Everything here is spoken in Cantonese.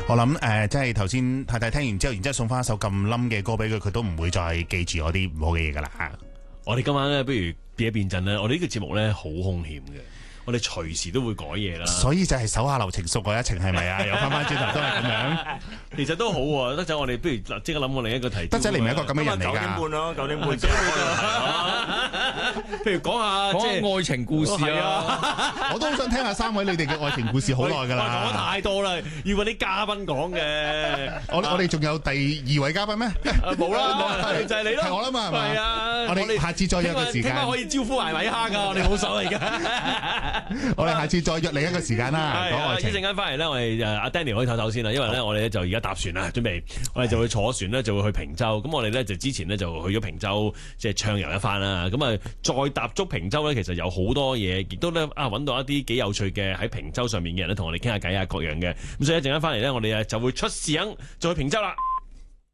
我諗即係頭先太太聽完之後，然之後送翻一首咁冧嘅歌俾佢，佢都唔會再記住我啲唔好嘅嘢噶啦。 我哋今晚咧，不如變一變陣咧。我哋呢個節目咧好兇險嘅，我哋隨時都會改嘢啦。 所以就係手下留情，熟過一程，係咪啊？又翻轉頭都係咁樣。 其實都好喎，得仔我哋不如即刻諗我另一個題。 得仔你唔係一個咁嘅人嚟㗎。 9點半咯，9點半。 譬如講下即係愛情故事啊！ 我都好想聽下三位你哋嘅愛情故事好耐㗎啦。 講得太多啦，要揾啲嘉賓講嘅。 我哋仲有第2位嘉賓咩？ 冇啦，就係你咯。 係我啦嘛，係嘛？ 係啊， 我哋下次再約個時間。 聽晚可以招呼埋米蝦㗎，我哋冇所謂㗎。 我哋下次再約另一個時間啦，講愛情。 一陣間翻嚟咧，我哋阿 Danny 可以唞唞先啦，因為咧我哋咧就而家搭船啦，準備我哋就會坐船咧，就會去坪洲。咁我哋咧就之前咧就去咗坪洲，即係暢遊一番啦。咁啊，再踏足坪洲咧，其實有好多嘢，亦都咧揾到一啲幾有趣嘅喺坪洲上面嘅人咧，同我哋傾下偈啊，各樣嘅。咁所以一陣間翻嚟咧，我哋就會出城就去坪洲啦。